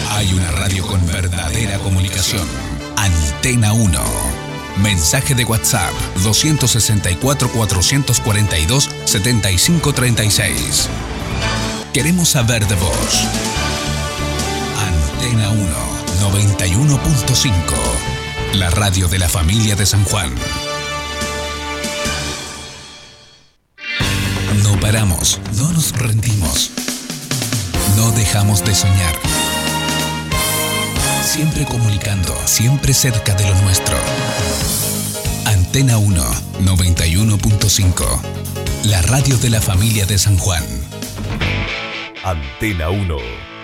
Hay una radio con verdadera comunicación. Antena 1. Mensaje de WhatsApp 264-442-7536. Queremos saber de vos. Antena 1, 91.5. La radio de la familia de San Juan. No paramos, no nos rendimos. No dejamos de soñar. Siempre comunicando, siempre cerca de lo nuestro. Antena 1, 91.5. La radio de la familia de San Juan. Antena 1.